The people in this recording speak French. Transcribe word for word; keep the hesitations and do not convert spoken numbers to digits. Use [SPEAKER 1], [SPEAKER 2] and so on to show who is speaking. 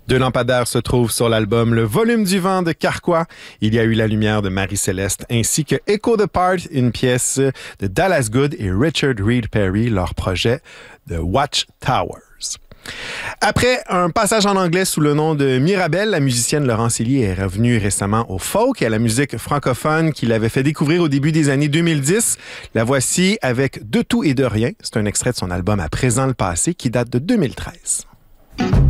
[SPEAKER 1] Deux lampadaires se trouvent sur l'album Le Volume du Vent de Carquois. Il y a eu La Lumière de Marie-Céleste ainsi que Echo the Part, une pièce de Dallas Good et Richard Reed Perry, leur projet de Watch Towers. Après un passage en anglais sous le nom de Mirabelle, la musicienne Laurence Elie est revenue récemment au folk et à la musique francophone qu'il avait fait découvrir au début des années deux mille dix. La voici avec De tout et de rien. C'est un extrait de son album À présent le passé qui date de deux mille treize.